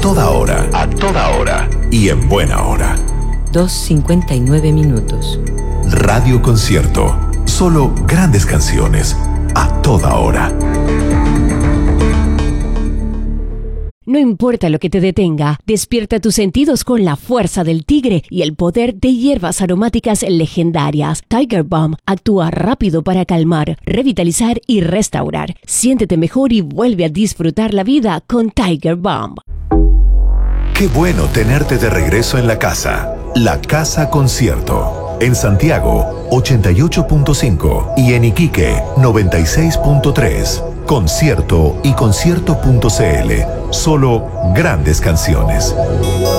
toda hora. A toda hora. Y en buena hora. 2:59 minutos. Radio Concierto. Solo grandes canciones. A toda hora. No importa lo que te detenga, despierta tus sentidos con la fuerza del tigre y el poder de hierbas aromáticas legendarias. Tiger Balm actúa rápido para calmar, revitalizar y restaurar. Siéntete mejor y vuelve a disfrutar la vida con Tiger Balm. Qué bueno tenerte de regreso en la casa. La Casa Concierto. En Santiago, 88.5 y en Iquique, 96.3. Concierto y concierto.cl. Solo grandes canciones.